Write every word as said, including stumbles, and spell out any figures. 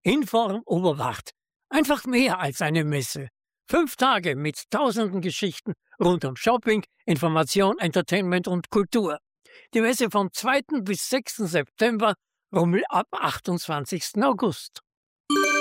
Inform Oberwart. Einfach mehr als eine Messe. Fünf Tage mit tausenden Geschichten rund um Shopping, Information, Entertainment und Kultur. Die Messe vom zweiten bis sechsten September, Rummel ab achtundzwanzigsten August.